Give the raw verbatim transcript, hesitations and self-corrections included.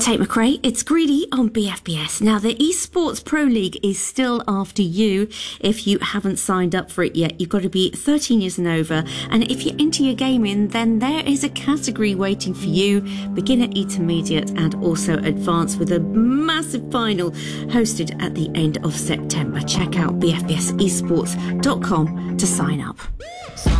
Tate McRae, it's Greedy on B F B S. Now, the Esports Pro League is still after you. If you haven't signed up for it yet, you've got to be thirteen years and over. And if you're into your gaming, then there is a category waiting for you, beginner, intermediate, and also advanced, with a massive final hosted at the end of September. Check out b f b s esports dot com to sign up.